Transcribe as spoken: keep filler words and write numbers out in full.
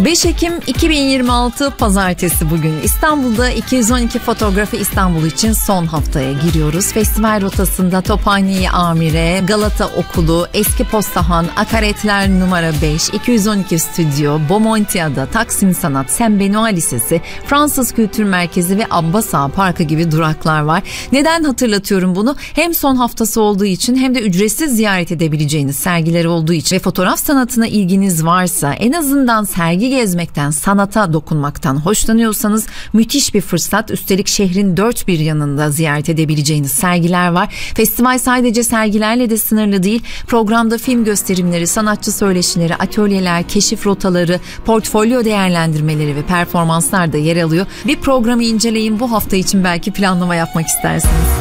beş Ekim iki bin yirmi altı Pazartesi bugün. İstanbul'da iki yüz on iki Fotoğrafı İstanbul için son haftaya giriyoruz. Festival rotasında Tophane'yi Amire, Galata Okulu, Eski Postahan, Akaretler numara beş, iki yüz on iki Stüdyo, Bomontia'da, Taksim Sanat, Saint Benoît Lisesi, Fransız Kültür Merkezi ve Abbas Ağa Parkı gibi duraklar var. Neden hatırlatıyorum bunu? Hem son haftası olduğu için hem de ücretsiz ziyaret edebileceğiniz sergileri olduğu için ve fotoğraf sanatına ilginiz varsa, en azından sergi gezmekten, sanata dokunmaktan hoşlanıyorsanız müthiş bir fırsat. Üstelik şehrin dört bir yanında ziyaret edebileceğiniz sergiler var. Festival sadece sergilerle de sınırlı değil. Programda film gösterimleri, sanatçı söyleşileri, atölyeler, keşif rotaları, portfolyo değerlendirmeleri ve performanslar da yer alıyor. Bir programı inceleyin, bu hafta için belki planlama yapmak istersiniz.